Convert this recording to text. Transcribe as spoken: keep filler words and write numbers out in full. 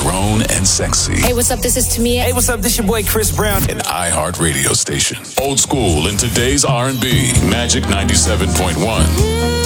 grown and sexy. Hey, what's up? This is Tamia. Hey, what's up? This your boy Chris Brown. An iHeart radio station. Old school in today's R and B. Magic ninety-seven point one.